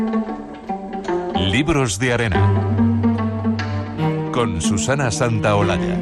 Libros de Arena con Susana Santaolalla.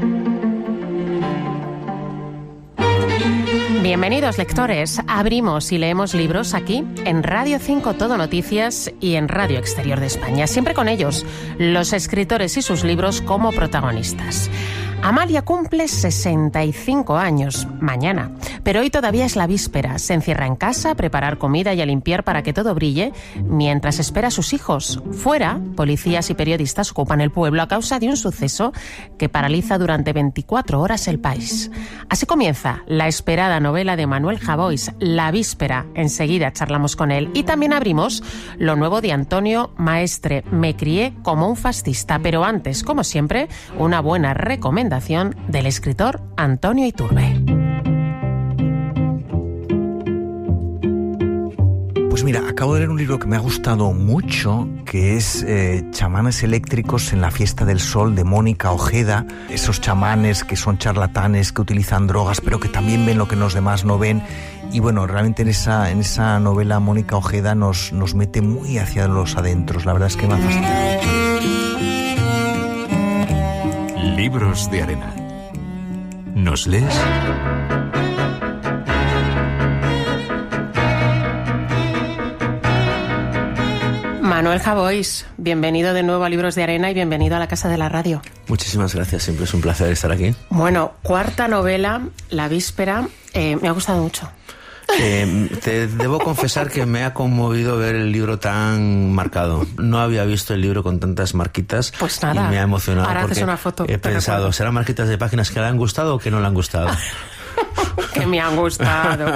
Bienvenidos, lectores. Abrimos y leemos libros aquí en Radio 5 Todo Noticias y en Radio Exterior de España. Siempre con ellos, los escritores y sus libros como protagonistas. Amalia cumple 65 años mañana, pero hoy todavía es la víspera. Se encierra en casa a preparar comida y a limpiar para que todo brille mientras espera a sus hijos. Fuera, policías y periodistas ocupan el pueblo a causa de un suceso que paraliza durante 24 horas el país. Así comienza la esperada novela de Manuel Javois, La víspera. Enseguida charlamos con él. Y también abrimos lo nuevo de Antonio Maestre, Me crié como un fascista. Pero antes, como siempre, una buena recomendación del escritor Antonio Iturbe. Pues mira, acabo de leer un libro que me ha gustado mucho, que es Chamanes eléctricos en la fiesta del sol, de Mónica Ojeda. Esos chamanes que son charlatanes, que utilizan drogas, pero que también ven lo que los demás no ven. Y bueno, realmente en esa novela Mónica Ojeda nos mete muy hacia los adentros. La verdad es que me ha fascinado mucho. Libros de Arena. ¿Nos lees? Manuel Javois, bienvenido de nuevo a Libros de Arena y bienvenido a la Casa de la Radio. Muchísimas gracias, siempre es un placer estar aquí. Bueno, cuarta novela, La víspera, me ha gustado mucho. Te debo confesar que me ha conmovido ver el libro tan marcado. No había visto el libro con tantas marquitas. Pues nada, y me ha emocionado. ahora porque haces una foto. He pensado, ¿serán marquitas de páginas que le han gustado o que no le han gustado? Que me han gustado.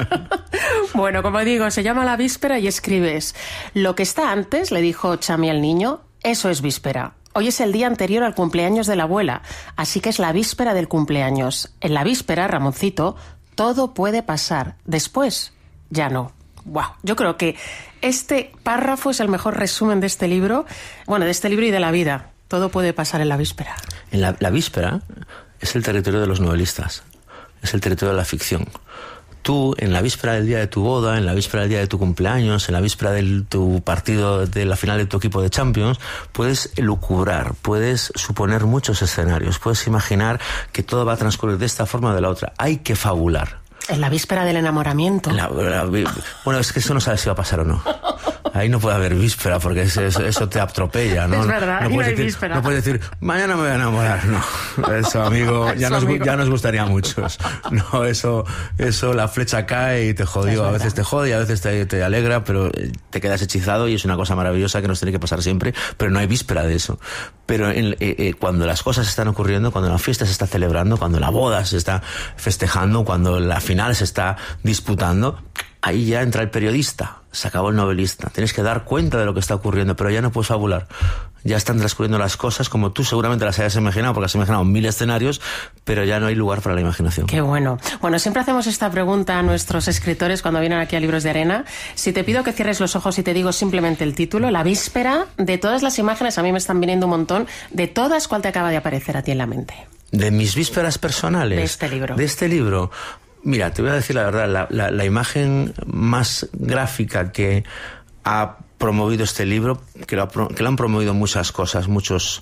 Bueno, como digo, se llama La víspera y escribes: lo que está antes, le dijo Chami al niño, eso es víspera. Hoy es el día anterior al cumpleaños de la abuela, así que es la víspera del cumpleaños. En la víspera, Ramoncito, todo puede pasar. Después, ya no. Wow. Yo creo que este párrafo es el mejor resumen de este libro, bueno, de este libro y de la vida. Todo puede pasar en la víspera. En la víspera es el territorio de los novelistas, es el territorio de la ficción. Tú, en la víspera del día de tu boda, en la víspera del día de tu cumpleaños, en la víspera de tu partido, de la final de tu equipo de Champions, puedes elucubrar, puedes suponer muchos escenarios, puedes imaginar que todo va a transcurrir de esta forma o de la otra. Hay que fabular. En la víspera del enamoramiento. Bueno, es que eso no sabes si va a pasar o no. Ahí no puede haber víspera porque eso te atropella, ¿no? Es verdad, no puedes decir, víspera. No puedes decir, mañana me voy a enamorar. No, eso, amigo, ya nos gustaría a muchos. No, eso la flecha cae y te jodió. A veces te jode y a veces te alegra, pero te quedas hechizado y es una cosa maravillosa que nos tiene que pasar siempre, pero no hay víspera de eso. Pero cuando las cosas están ocurriendo, cuando la fiesta se está celebrando, cuando la boda se está festejando, cuando la final se está disputando, ahí ya entra el periodista, se acabó el novelista. Tienes que dar cuenta de lo que está ocurriendo, pero ya no puedes fabular. Ya están transcurriendo las cosas como tú seguramente las hayas imaginado, porque has imaginado 1000 escenarios, pero ya no hay lugar para la imaginación. Qué bueno. Bueno, siempre hacemos esta pregunta a nuestros escritores cuando vienen aquí a Libros de Arena. Si te pido que cierres los ojos y te digo simplemente el título, La víspera, de todas las imágenes, a mí me están viniendo un montón, de todas, ¿cuál te acaba de aparecer a ti en la mente? ¿De mis vísperas personales? De este libro. Mira, te voy a decir la verdad, la imagen más gráfica que ha promovido este libro, que lo han promovido muchas cosas, muchos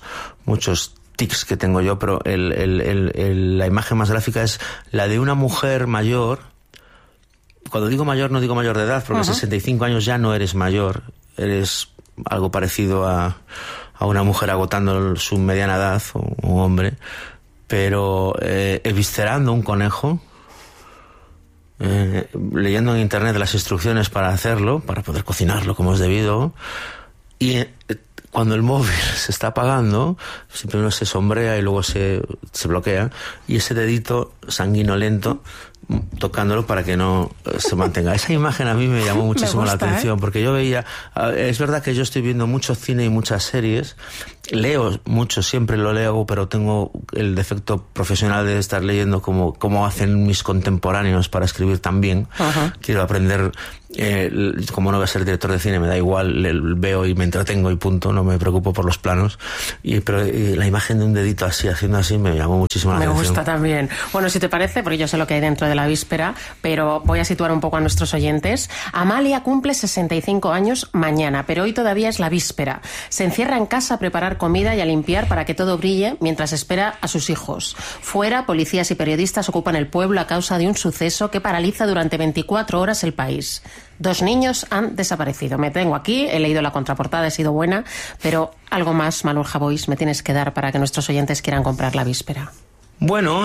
tics que tengo yo, pero la imagen más gráfica es la de una mujer mayor. Cuando digo mayor, no digo mayor de edad, porque 65 años ya no eres mayor, eres algo parecido a una mujer agotando su mediana edad, o un hombre, pero eviscerando un conejo, leyendo en internet las instrucciones para hacerlo, para poder cocinarlo como es debido, y cuando el móvil se está apagando, siempre uno se sombrea y luego se bloquea, y ese dedito sanguinolento tocándolo para que no se mantenga. Esa imagen a mí me llamó muchísimo la atención, porque yo veía, es verdad que yo estoy viendo mucho cine y muchas series, leo mucho, siempre lo leo, pero tengo el defecto profesional de estar leyendo como hacen mis contemporáneos para escribir tan bien. Quiero aprender, como no voy a ser director de cine, me da igual, veo y me entretengo y punto, no me preocupo por los planos, pero la imagen de un dedito así, haciendo así, me llamó muchísimo la atención. Me gusta también. Bueno, si te parece, porque yo sé lo que hay dentro de la víspera, pero voy a situar un poco a nuestros oyentes. Amalia cumple 65 años mañana, pero hoy todavía es la víspera. Se encierra en casa a preparar comida y a limpiar para que todo brille mientras espera a sus hijos. Fuera, policías y periodistas ocupan el pueblo a causa de un suceso que paraliza durante 24 horas el país. 2 niños han desaparecido. Me tengo aquí, he leído la contraportada, he sido buena, pero algo más, Manuel Javois, me tienes que dar para que nuestros oyentes quieran comprar la víspera. Bueno,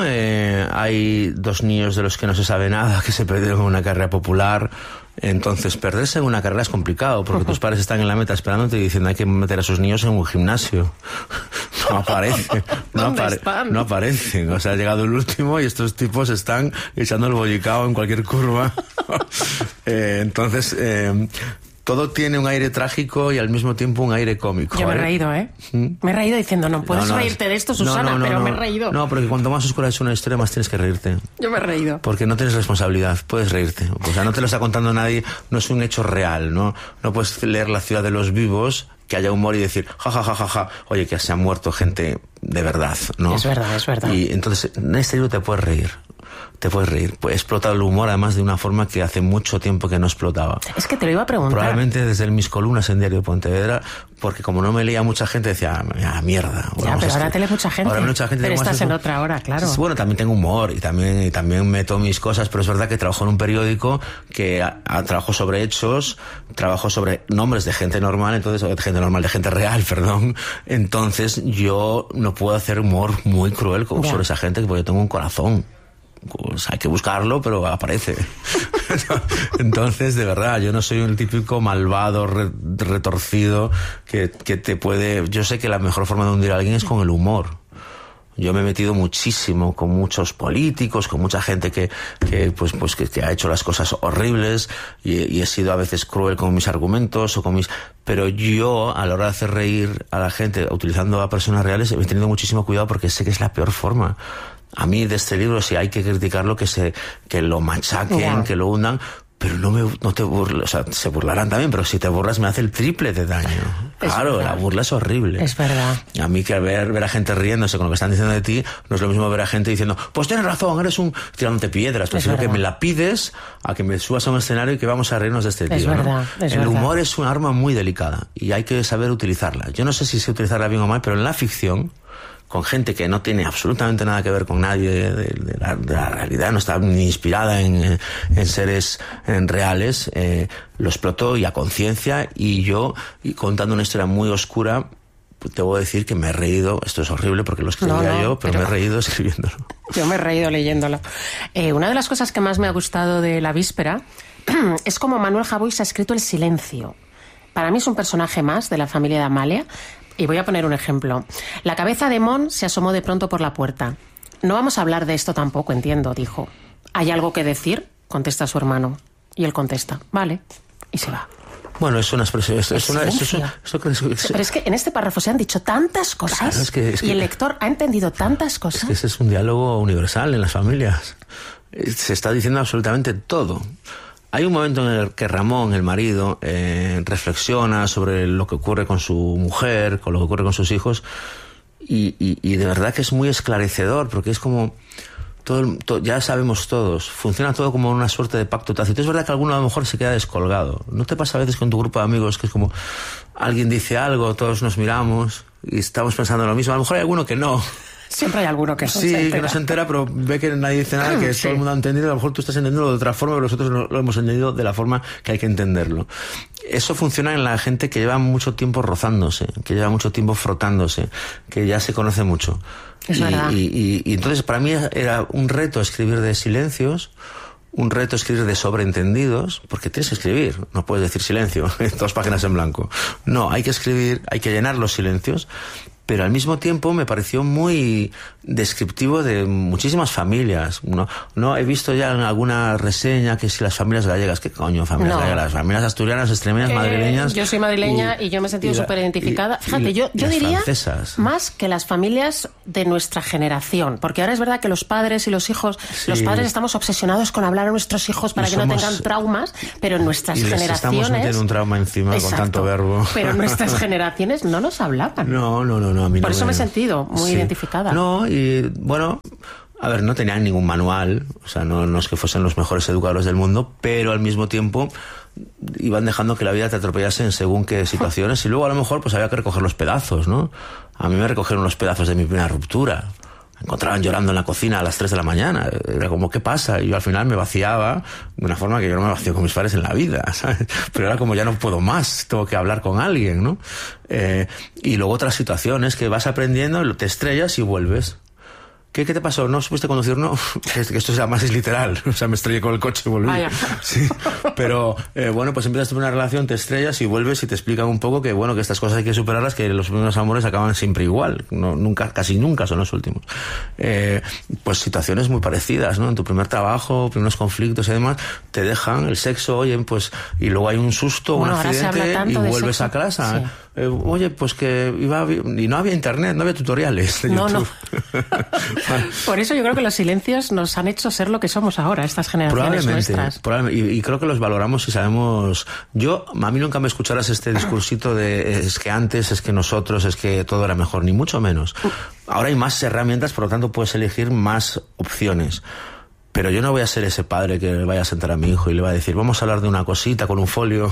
hay 2 niños de los que no se sabe nada, que se perdieron en una carrera popular. Entonces, perderse en una carrera es complicado, porque tus padres están en la meta esperándote y diciendo hay que meter a sus niños en un gimnasio. No aparece. No aparecen. O sea, ha llegado el último y estos tipos están echando el bollicao en cualquier curva. Entonces, todo tiene un aire trágico y al mismo tiempo un aire cómico. Yo me he reído, ¿eh? Me he reído diciendo, no puedes reírte de esto, Susana, pero me he reído. No, porque cuanto más oscura es una historia, más tienes que reírte. Yo me he reído. Porque no tienes responsabilidad, puedes reírte. O sea, no te lo está contando nadie, no es un hecho real, ¿no? No puedes leer La ciudad de los vivos, que haya humor y decir, ja, oye, que se ha muerto gente de verdad, ¿no? Es verdad, es verdad. Y entonces, en este libro te puedes reír. Pues explota el humor además de una forma que hace mucho tiempo que no explotaba. Es que te lo iba a preguntar. Probablemente desde Mis columnas en Diario de Pontevedra, porque como no me leía mucha gente decía, mierda. Ya, pero ahora te lee mucha gente. Pero estás en otra hora, claro. Bueno, también tengo humor y también meto mis cosas, pero es verdad que trabajo en un periódico que trabajo sobre hechos, trabajo sobre nombres de gente normal, de gente real, perdón. Entonces yo no puedo hacer humor muy cruel sobre esa gente porque yo tengo un corazón. Pues hay que buscarlo, pero aparece. Entonces, de verdad, yo no soy un típico malvado, retorcido, que te puede... Yo sé que la mejor forma de hundir a alguien es con el humor. Yo me he metido muchísimo con muchos políticos, con mucha gente que ha hecho las cosas horribles y he sido a veces cruel con mis argumentos pero yo, a la hora de hacer reír a la gente utilizando a personas reales, he tenido muchísimo cuidado porque sé que es la peor forma. A mí de este libro, si hay que criticarlo, que lo machaquen, que lo hundan, pero no te burles, o sea, se burlarán también, pero si te burlas me hace el triple de daño. Claro, la burla es horrible. Es verdad. A mí que ver a gente riéndose con lo que están diciendo de ti, no es lo mismo ver a gente diciendo, pues tienes razón, eres tirándote piedras. Prefiero que me la pides a que me subas a un escenario y que vamos a reírnos de este tío. Es verdad, ¿no? es el verdad. humor es un arma muy delicada y hay que saber utilizarla. Yo no sé si sé utilizarla bien o mal, pero en la ficción, con gente que no tiene absolutamente nada que ver con nadie de la realidad, no está ni inspirada en seres reales, lo explotó y a conciencia, y contando una historia muy oscura, te voy a decir que me he reído. Esto es horrible porque lo escribía yo, pero me he reído escribiéndolo. Yo me he reído leyéndolo. Una de las cosas que más me ha gustado de La víspera es como Manuel Javois ha escrito el silencio. Para mí es un personaje más de la familia de Amalia. Y voy a poner un ejemplo. La cabeza de Mon se asomó de pronto por la puerta. No vamos a hablar de esto tampoco, entiendo, dijo. ¿Hay algo que decir?, contesta su hermano. Y él contesta, vale, y se va. Bueno, es una expresión. Pero es que en este párrafo se han dicho tantas cosas, claro, y el lector ha entendido tantas cosas. Es que ese es un diálogo universal en las familias. Se está diciendo absolutamente todo. Hay un momento en el que Ramón, el marido, reflexiona sobre lo que ocurre con su mujer, con lo que ocurre con sus hijos, y de verdad que es muy esclarecedor, porque es como... ya sabemos todos, funciona todo como una suerte de pacto tácito. Es verdad que alguno a lo mejor se queda descolgado. ¿No te pasa a veces con tu grupo de amigos que es como alguien dice algo, todos nos miramos y estamos pensando lo mismo? A lo mejor hay alguno que no. Siempre hay alguno que no se entera. Sí, que no se entera, pero ve que nadie dice nada, que todo el mundo ha entendido. A lo mejor tú estás entendiendo de otra forma, pero nosotros lo hemos entendido de la forma que hay que entenderlo. Eso funciona en la gente que lleva mucho tiempo rozándose, que lleva mucho tiempo frotándose, que ya se conoce mucho. Es verdad. Y entonces para mí era un reto escribir de silencios, un reto escribir de sobreentendidos, porque tienes que escribir, no puedes decir silencio, 2 páginas en blanco. No, hay que escribir, hay que llenar los silencios, pero al mismo tiempo me pareció muy descriptivo de muchísimas familias. No he visto ya en alguna reseña que si las familias gallegas, ¿qué coño familias gallegas? Las familias asturianas, extremeñas, madrileñas. Yo soy madrileña y yo me he sentido súper identificada. Fíjate, yo diría francesas, más que las familias de nuestra generación, porque ahora es verdad que los padres y los hijos, los padres estamos obsesionados con hablar a nuestros hijos para que no tengan traumas, pero en nuestras generaciones... estamos metiendo un trauma encima. Exacto, con tanto verbo. Pero en nuestras generaciones no nos hablaban. No, a mí no. Por eso me he sentido muy identificada. No, y bueno, A ver, no tenían ningún manual, o sea, no es que fuesen los mejores educadores del mundo, pero al mismo tiempo iban dejando que la vida te atropellase en según qué situaciones, y luego a lo mejor pues había que recoger los pedazos, ¿no? A mí me recogieron los pedazos de mi primera ruptura. Me encontraban llorando en la cocina a las 3 de la mañana. Era como, ¿qué pasa? Y yo al final me vaciaba de una forma que yo no me vacío con mis padres en la vida, ¿sabes? Pero era como, ya no puedo más, tengo que hablar con alguien, ¿no? Y luego otras situaciones que vas aprendiendo, te estrellas y vuelves. ¿Qué te pasó? ¿No supiste conducir? No, que esto además es literal. O sea, me estrellé con el coche y volví. Sí. Pero, bueno, pues empiezas a tener una relación, te estrellas y vuelves y te explican un poco que, bueno, que estas cosas hay que superarlas, que los primeros amores acaban siempre igual. No, casi nunca son los últimos. Pues situaciones muy parecidas, ¿no? En tu primer trabajo, primeros conflictos y demás, te dejan el sexo, oye, pues, y luego hay un susto, un accidente y vuelves a casa. Sí. Oye, pues que iba y no había internet, no había tutoriales de YouTube. Por eso yo creo que los silencios nos han hecho ser lo que somos ahora, estas generaciones nuestras. Probablemente, y creo que los valoramos y sabemos. A mí nunca me escucharas este discursito de es que antes, es que nosotros, es que todo era mejor, ni mucho menos. Ahora hay más herramientas, por lo tanto puedes elegir más opciones. Pero yo no voy a ser ese padre que le vaya a sentar a mi hijo y le va a decir, vamos a hablar de una cosita con un folio,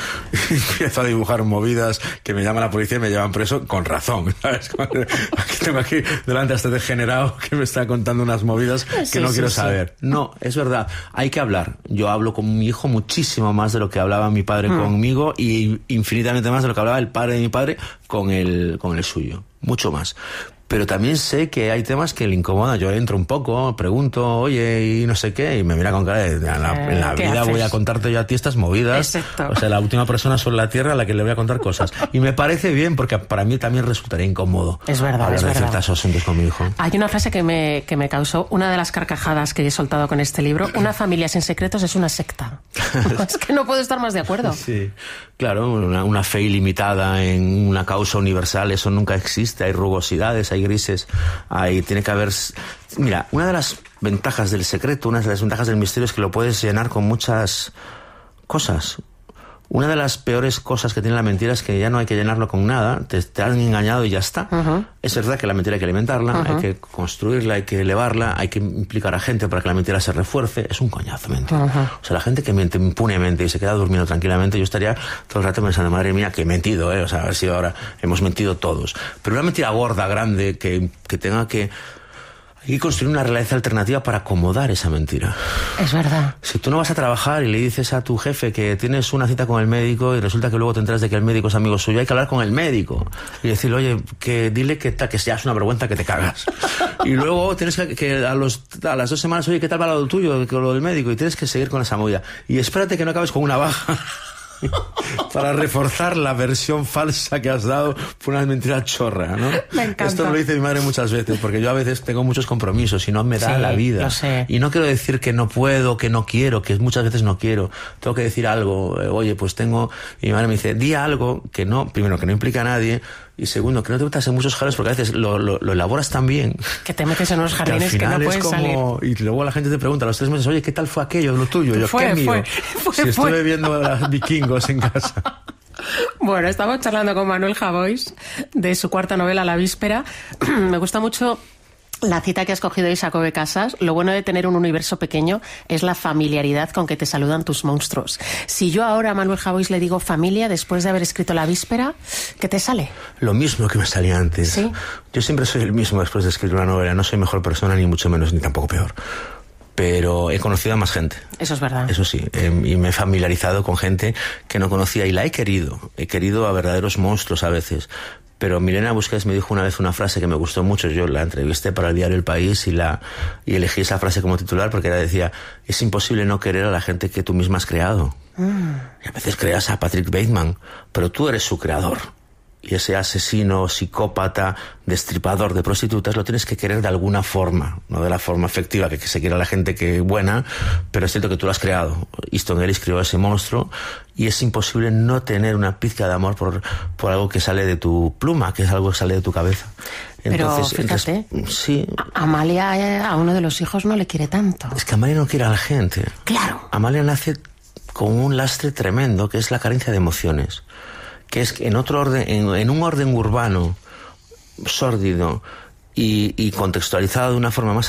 y empiezo a dibujar movidas que me llama la policía y me llevan preso con razón, ¿sabes? Tengo aquí delante a este degenerado que me está contando unas movidas que no quiero saber. No, es verdad, hay que hablar. Yo hablo con mi hijo muchísimo más de lo que hablaba mi padre conmigo, y infinitamente más de lo que hablaba el padre de mi padre con el suyo. Mucho más. Pero también sé que hay temas que le incomodan. Yo entro un poco, pregunto, oye, y no sé qué, y me mira con cara de, en la vida haces? Voy a contarte yo a ti estas movidas. Exacto. O sea, la última persona sobre la tierra a la que le voy a contar cosas. Y me parece bien, porque para mí también resultaría incómodo. Es verdad, hablar de ciertos asuntos con mi hijo. Hay una frase que me causó una de las carcajadas que he soltado con este libro. Una familia sin secretos es una secta. Es que no puedo estar más de acuerdo. Sí, claro, una fe ilimitada en una causa universal, eso nunca existe. Hay rugosidades, hay grises, tiene que haber... Mira, una de las ventajas del secreto, una de las ventajas del misterio es que lo puedes llenar con muchas cosas. Una de las peores cosas que tiene la mentira es que ya no hay que llenarlo con nada, te han engañado y ya está. Es verdad que la mentira hay que alimentarla, hay que construirla, hay que elevarla, hay que implicar a gente para que la mentira se refuerce. Es un coñazo mentir. O sea, la gente que miente impunemente y se queda durmiendo tranquilamente, yo estaría todo el rato pensando, madre mía, que he mentido, o sea, a ver si ahora hemos mentido todos. Pero una mentira gorda, grande, que tenga que... Hay que construir una realidad alternativa para acomodar esa mentira. Es verdad. Si tú no vas a trabajar y le dices a tu jefe que tienes una cita con el médico y resulta que luego te enteras de que el médico es amigo suyo, hay que hablar con el médico y decirle, oye, que dile que ya es una vergüenza, que te cagas. Y luego tienes que a las 2 semanas, oye, ¿qué tal va lo tuyo, lo del médico? Y tienes que seguir con esa movida. Y espérate que no acabes con una baja. Para reforzar la versión falsa que has dado por una mentira chorra, ¿no? Me encanta. Esto lo dice mi madre muchas veces, porque yo a veces tengo muchos compromisos y no me da la vida. Lo sé. Y no quiero decir que no puedo, que no quiero, que muchas veces no quiero. Tengo que decir algo, oye, pues tengo... Y mi madre me dice, di algo que no, primero, que no implica a nadie, y segundo, que no te metas en muchos jardines, porque a veces lo elaboras tan bien que te metes en unos jardines que no puedes salir. Y luego la gente te pregunta a los 3 meses, oye, ¿qué tal fue aquello, lo tuyo? Yo, ¿qué mío? Si estuve viendo a los vikingos en casa. Bueno, estamos charlando con Manuel Javois de su cuarta novela, La Víspera. Me gusta mucho la cita que has cogido de Jacobe Casas. Lo bueno de tener un universo pequeño es la familiaridad con que te saludan tus monstruos. Si yo ahora a Manuel Javois le digo familia, después de haber escrito La Víspera, ¿qué te sale? Lo mismo que me salía antes. ¿Sí? Yo siempre soy el mismo después de escribir una novela. No soy mejor persona, ni mucho menos, ni tampoco peor. Pero he conocido a más gente. Eso es verdad. Eso sí, y me he familiarizado con gente que no conocía y la he querido. He querido a verdaderos monstruos a veces. Pero Milena Busquets me dijo una vez una frase que me gustó mucho. Yo la entrevisté para el diario El País y elegí esa frase como titular porque decía, es imposible no querer a la gente que tú misma has creado. Y a veces creas a Patrick Bateman, pero tú eres su creador. Y ese asesino, psicópata, destripador de prostitutas lo tienes que querer de alguna forma, no de la forma efectiva que se quiere a la gente que buena, pero es cierto que tú lo has creado. Easton Ellis creó ese monstruo y es imposible no tener una pizca de amor por algo que sale de tu pluma, que es algo que sale de tu cabeza. Entonces, pero fíjate, sí. Amalia a uno de los hijos no le quiere tanto. Es que Amalia no quiere a la gente. Claro. Amalia nace con un lastre tremendo, que es la carencia de emociones. Que es en otro orden, en un orden urbano, sórdido y contextualizado de una forma más